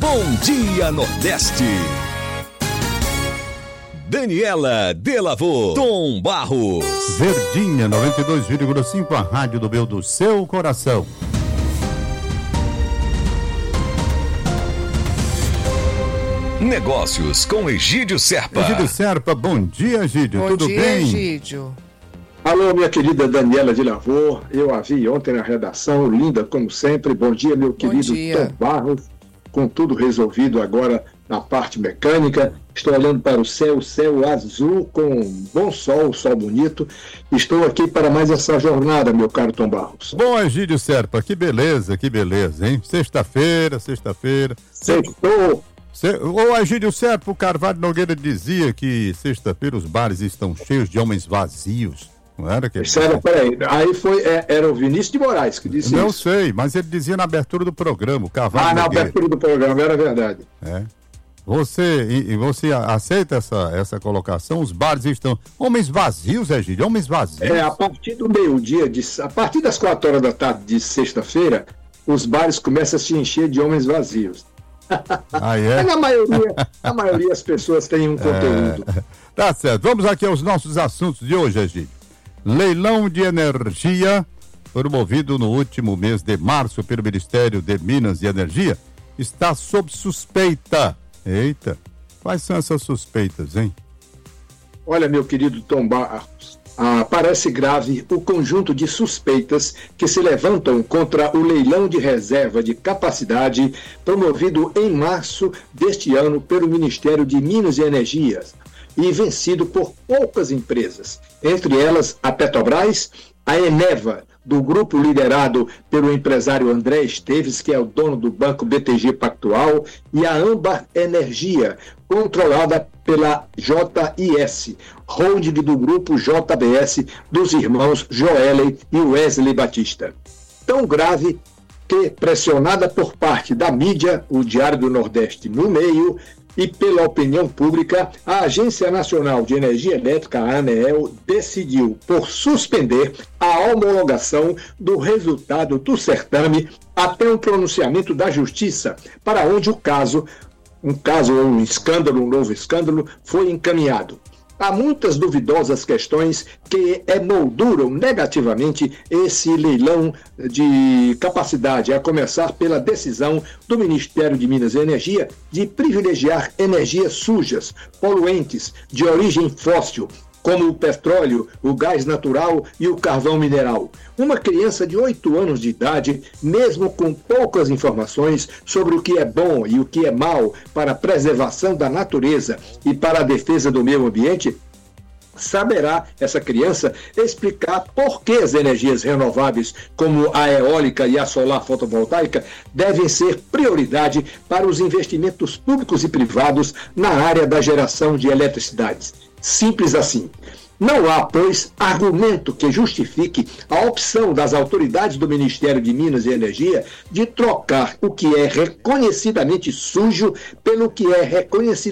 Bom Dia Nordeste. Daniela Delavô, Tom Barros. Verdinha 92,5, a rádio do meu do seu coração. Negócios com Egídio Serpa. Egídio Serpa, bom dia, Egídio. Tudo bem? Bom dia, Egídio. Alô, minha querida Daniela Delavô. Eu a vi ontem na redação, linda como sempre. Bom dia, meu querido Tom Barros. Com tudo resolvido agora na parte mecânica. Estou olhando para o céu azul com bom sol, sol bonito. Estou aqui para mais essa jornada, meu caro Tom Barros. Bom, Egídio Serpa, que beleza, hein? Sexta-feira. Sextou. Ô, Egídio Serpa, o Carvalho Nogueira dizia que sexta-feira os bares estão cheios de homens vazios. Não era que ele dizia? Peraí, aí era o Vinícius de Moraes que disse isso. Não sei, mas ele dizia na abertura do programa, o Carvalho Nogueira. Na abertura do programa, era verdade. Você aceita essa colocação? Os bares estão... Homens vazios, Egídio, homens vazios. A partir do meio-dia, a partir das 4 horas da tarde de sexta-feira, os bares começam a se encher de homens vazios. É? Na maioria as pessoas têm um conteúdo. Tá certo, vamos aqui aos nossos assuntos de hoje, Egídio. Leilão de energia, promovido no último mês de março pelo Ministério de Minas e Energia, está sob suspeita. Eita, quais são essas suspeitas, hein? Olha, meu querido Tom Barros, parece grave o conjunto de suspeitas que se levantam contra o leilão de reserva de capacidade promovido em março deste ano pelo Ministério de Minas e Energia e vencido por poucas empresas, entre elas a Petrobras, a Eneva, do grupo liderado pelo empresário André Esteves, que é o dono do banco BTG Pactual, e a Âmbar Energia, controlada pela JIS, holding do grupo JBS dos irmãos Joellen e Wesley Batista. Tão grave que, pressionada por parte da mídia, o Diário do Nordeste no meio, e pela opinião pública, a Agência Nacional de Energia Elétrica, a ANEEL, decidiu por suspender a homologação do resultado do certame até um pronunciamento da Justiça, para onde um novo escândalo, foi encaminhado. Há muitas duvidosas questões que emolduram negativamente esse leilão de capacidade, a começar pela decisão do Ministério de Minas e Energia de privilegiar energias sujas, poluentes, de origem fóssil, como o petróleo, o gás natural e o carvão mineral. Uma criança de 8 anos de idade, mesmo com poucas informações sobre o que é bom e o que é mal para a preservação da natureza e para a defesa do meio ambiente, saberá, essa criança, explicar por que as energias renováveis, como a eólica e a solar fotovoltaica, devem ser prioridade para os investimentos públicos e privados na área da geração de eletricidade. Simples assim. Não há, pois, argumento que justifique a opção das autoridades do Ministério de Minas e Energia de trocar o que é reconhecidamente sujo pelo que é reconhecidamente